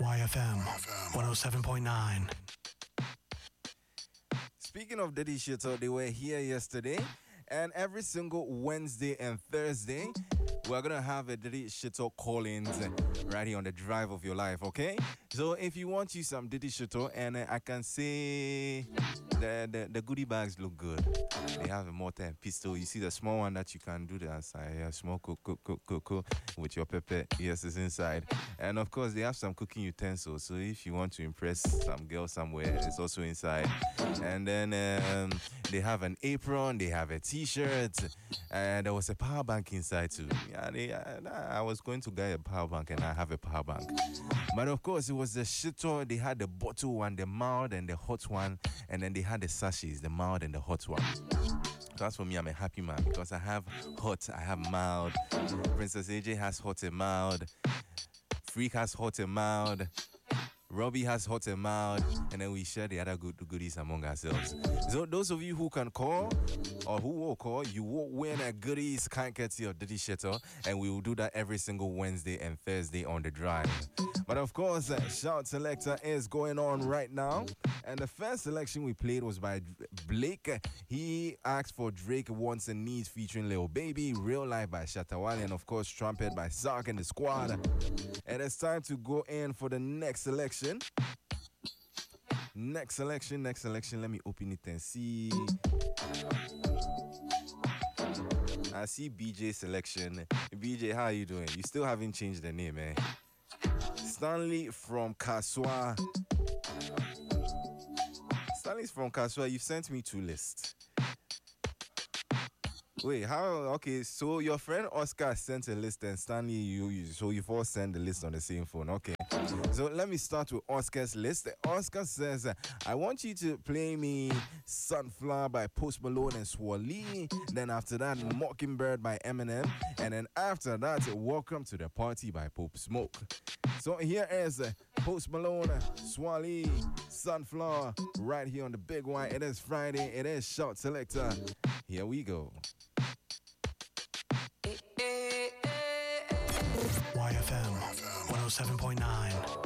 YFM 107.9. Speaking of Daddy Shito, they were here yesterday, and every single Wednesday and Thursday, we're gonna have a Daddy Shito call-ins right here on the drive of your life, okay? So if you want you some Daddy Shito, and I can say the goodie bags look good. They have a mortar and pistol. You see the small one that you can do the outside. Yeah, small cook with your pepper. Yes, it's inside. And of course, they have some cooking utensils. So if you want to impress some girl somewhere, it's also inside. And then they have an apron. They have a t-shirt. And there was a power bank inside too. Yeah, I was going to get a power bank, and I have a power bank. But of course, it was the shito. They had the bottle one, the mild and the hot one. And then they had the sachets, the mild and the hot one. That's for me, I'm a happy man because I have hot, I have mild. Princess AJ has hot and mild. Freak has hot and mild. Robbie has hot and mild. And then we share the other goodies among ourselves. So those of you who can call or who will call, you will win a goodies can't get your Daddy Shito. And we will do that every single Wednesday and Thursday on the drive. But of course, Shout Selector is going on right now. And the first selection we played was by Blake. He asked for Drake Wants and Needs featuring Lil Baby, Real Life by Shatta Wale, and of course Trumpet by Sark and the Squad. And it's time to go in for the next selection. Next selection. Let me open it and see. I see BJ selection. BJ, how are you doing? You still haven't changed the name, eh? Stanley from Kaswa. Stanley's from Kaswa. You sent me 2 lists. Wait, how? Okay, so your friend Oscar sent a list, and Stanley, so you've all sent the list on the same phone. Okay. So let me start with Oscar's list. Oscar says, I want you to play me Sunflower by Post Malone and Swally. Then after that, Mockingbird by Eminem. And then after that, Welcome to the Party by Pop Smoke. So here is Post Malone, Swally, Sunflower, right here on the big one. It is Friday. It is Shout Selector. Here we go. YFM 107.9.